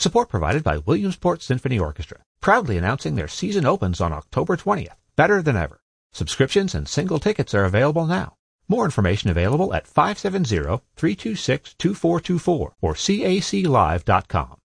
Support provided by Williamsport Symphony Orchestra, proudly announcing their season opens on October 20th, better than ever. Subscriptions and single tickets are available now. More information available at 570-326-2424 or caclive.com.